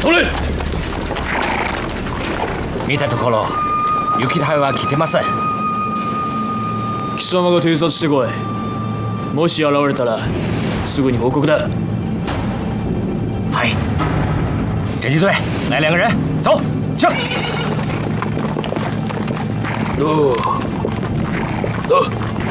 これ。 見たところ雪隊は来てません。 貴様が偵察してこい。もし現れたらすぐに报告的。 嗨，侦缉队来2个人，走，去。 走，走。